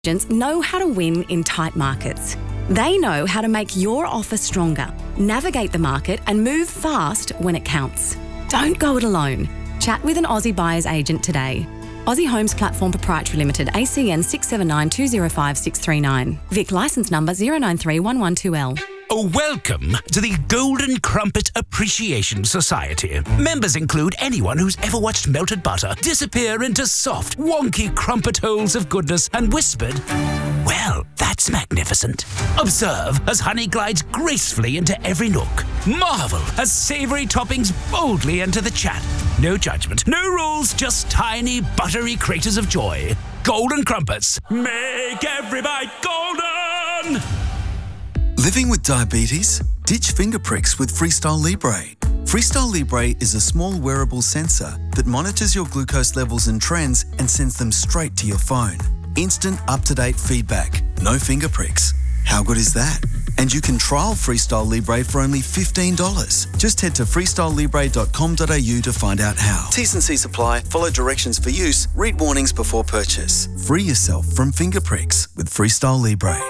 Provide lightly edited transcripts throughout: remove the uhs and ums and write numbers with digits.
Agents know how to win in tight markets. They know how to make your offer stronger, navigate the market and move fast when it counts. Don't go it alone. Chat with an Aussie buyer's agent today. Aussie Homes Platform Proprietary Limited, ACN 679 205 639. Vic licence number 093 112L. Welcome to the Golden Crumpet Appreciation Society. Members include anyone who's ever watched melted butter disappear into soft, wonky crumpet holes of goodness and whispered, "Well, that's magnificent." Observe as honey glides gracefully into every nook. Marvel as savoury toppings boldly enter the chat. No judgment, no rules, just tiny, buttery craters of joy. Golden Crumpets. Make every bite golden! Living with diabetes? Ditch finger pricks with Freestyle Libre. Freestyle Libre is a small wearable sensor that monitors your glucose levels and trends and sends them straight to your phone. Instant, up-to-date feedback. No finger pricks. How good is that? And you can trial Freestyle Libre for only $15. Just head to freestylelibre.com.au to find out how. T's and C's apply. Follow directions for use. Read warnings before purchase. Free yourself from finger pricks with Freestyle Libre.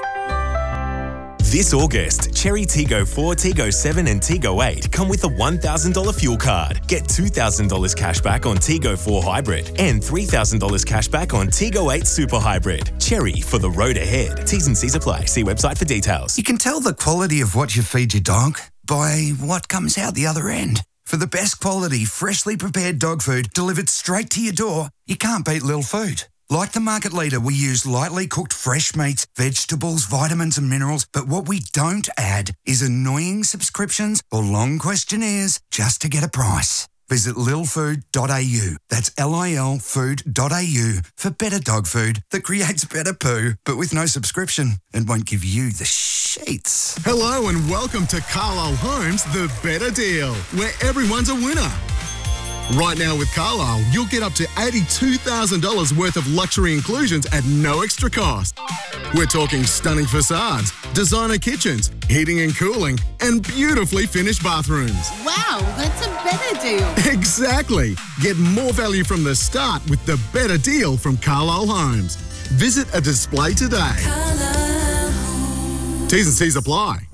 This August, Cherry Tiggo 4, Tiggo 7 and Tiggo 8 come with a $1,000 fuel card. Get $2,000 cash back on Tiggo 4 Hybrid and $3,000 cash back on Tiggo 8 Super Hybrid. Cherry for the road ahead. T's and C's apply. See website for details. You can tell the quality of what you feed your dog by what comes out the other end. For the best quality, freshly prepared dog food delivered straight to your door, you can't beat Lil Food. Like the market leader, we use lightly cooked fresh meats, vegetables, vitamins and minerals, but what we don't add is annoying subscriptions or long questionnaires just to get a price. Visit lilfood.au. That's lilfood.au for better dog food that creates better poo, but with no subscription and won't give you the sheets. Hello and welcome to Carlisle Homes, the better deal, where everyone's a winner. Right now with Carlisle, you'll get up to $82,000 worth of luxury inclusions at no extra cost. We're talking stunning facades, designer kitchens, heating and cooling, and beautifully finished bathrooms. Wow, that's a better deal. Exactly. Get more value from the start with the better deal from Carlisle Homes. Visit a display today. T's and C's apply.